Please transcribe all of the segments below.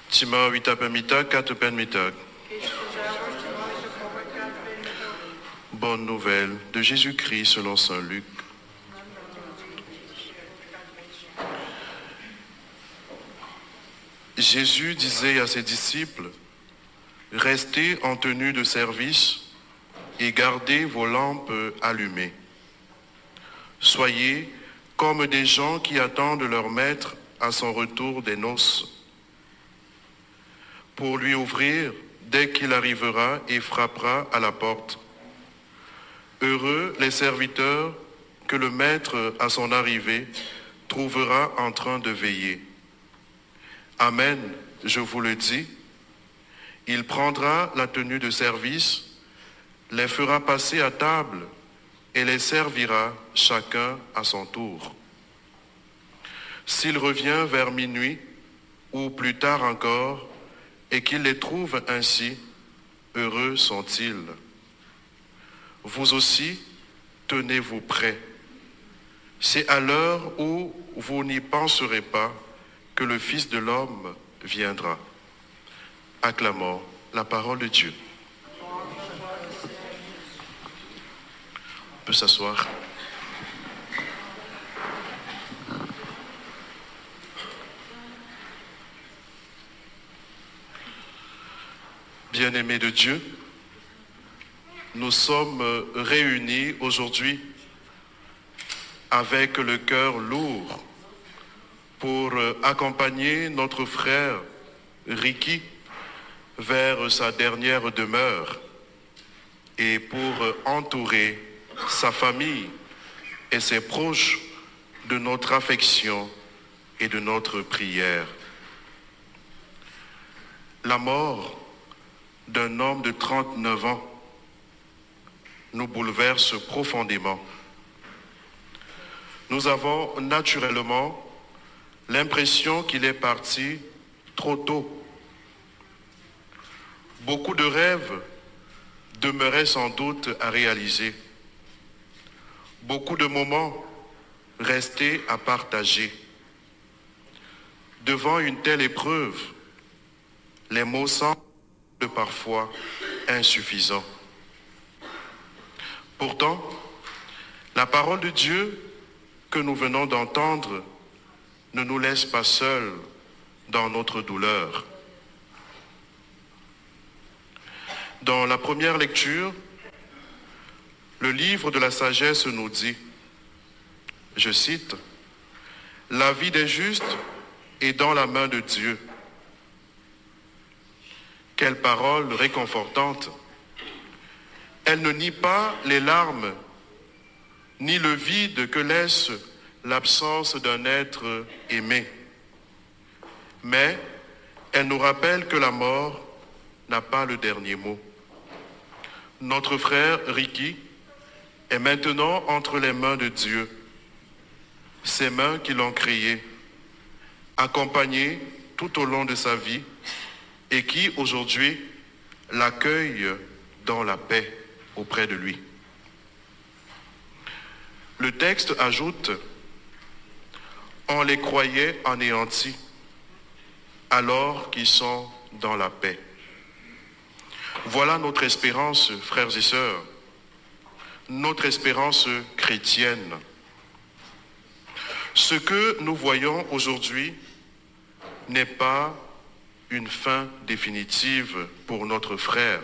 Tima Witapemita Katupenmitag. Bonne nouvelle de Jésus-Christ selon saint Luc. Jésus disait à ses disciples, « Restez en tenue de service et gardez vos lampes allumées. Soyez comme des gens qui attendent leur maître à son retour des noces, pour lui ouvrir dès qu'il arrivera et frappera à la porte. Heureux les serviteurs que le maître à son arrivée trouvera en train de veiller. Amen, je vous le dis, il prendra la tenue de service, les fera passer à table et les servira chacun à son tour. S'il revient vers minuit ou plus tard encore et qu'il les trouve ainsi, heureux sont-ils. Vous aussi, tenez-vous prêts. C'est à l'heure où vous n'y penserez pas que le Fils de l'homme viendra. Acclamons la parole de Dieu. On peut s'asseoir. Bien-aimés de Dieu, nous sommes réunis aujourd'hui avec le cœur lourd pour accompagner notre frère Ricky vers sa dernière demeure et pour entourer sa famille et ses proches de notre affection et de notre prière. La mort d'un homme de 39 ans nous bouleverse profondément. Nous avons naturellement l'impression qu'il est parti trop tôt. Beaucoup de rêves demeuraient sans doute à réaliser. Beaucoup de moments restaient à partager. Devant une telle épreuve, les mots semblent parfois insuffisants. Pourtant, la parole de Dieu que nous venons d'entendre ne nous laisse pas seuls dans notre douleur. Dans la première lecture, le livre de la sagesse nous dit, je cite, « La vie des justes est dans la main de Dieu. » Quelle parole réconfortante. Elle ne nie pas les larmes, ni le vide que laisse l'absence d'un être aimé. Mais elle nous rappelle que la mort n'a pas le dernier mot. Notre frère Ricky est maintenant entre les mains de Dieu, ces mains qui l'ont créé, accompagné tout au long de sa vie et qui aujourd'hui l'accueille dans la paix auprès de lui. Le texte ajoute, « On les croyait anéantis, alors qu'ils sont dans la paix. » Voilà notre espérance, frères et sœurs, notre espérance chrétienne. Ce que nous voyons aujourd'hui n'est pas une fin définitive pour notre frère.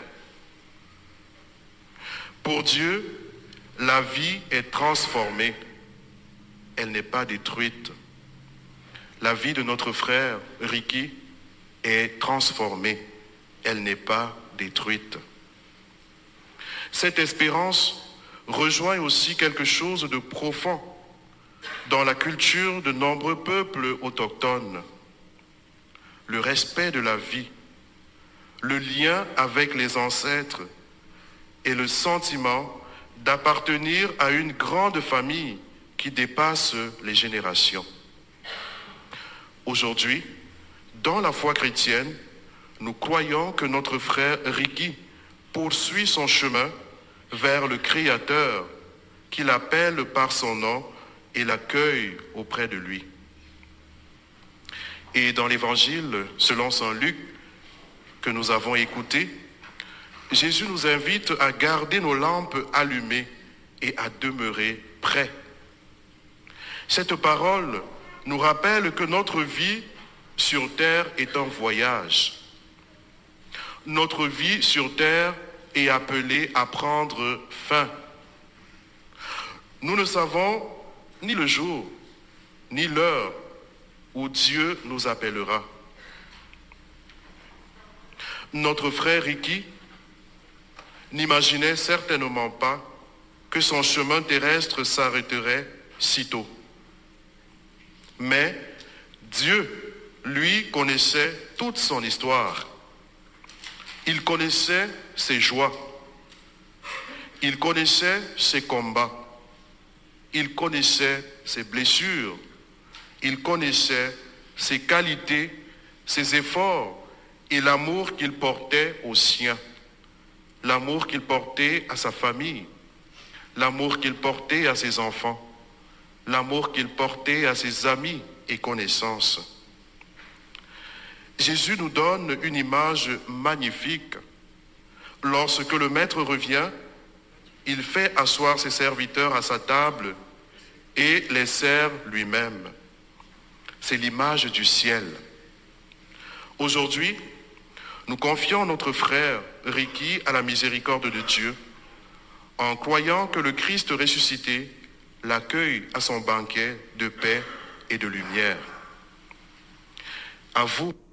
Pour Dieu, la vie est transformée, elle n'est pas détruite. La vie de notre frère Ricky est transformée, elle n'est pas détruite. Cette espérance rejoint aussi quelque chose de profond dans la culture de nombreux peuples autochtones. Le respect de la vie, le lien avec les ancêtres et le sentiment d'appartenir à une grande famille qui dépasse les générations. Aujourd'hui, dans la foi chrétienne, nous croyons que notre frère Ricky poursuit son chemin vers le Créateur qui l'appelle par son nom et l'accueille auprès de lui. Et dans l'évangile, selon saint Luc, que nous avons écouté, Jésus nous invite à garder nos lampes allumées et à demeurer prêts. Cette parole nous rappelle que notre vie sur terre est un voyage. Notre vie sur terre est appelée à prendre fin. Nous ne savons ni le jour, ni l'heure où Dieu nous appellera. Notre frère Ricky n'imaginait certainement pas que son chemin terrestre s'arrêterait si tôt. Mais Dieu, lui, connaissait toute son histoire. Il connaissait ses joies. Il connaissait ses combats. Il connaissait ses blessures. Il connaissait ses qualités, ses efforts et l'amour qu'il portait aux siens, l'amour qu'il portait à sa famille, l'amour qu'il portait à ses enfants, l'amour qu'il portait à ses amis et connaissances. Jésus nous donne une image magnifique. Lorsque le Maître revient, il fait asseoir ses serviteurs à sa table et les sert lui-même. C'est l'image du ciel. Aujourd'hui, nous confions notre frère Ricky à la miséricorde de Dieu en croyant que le Christ ressuscité l'accueille à son banquet de paix et de lumière. À vous,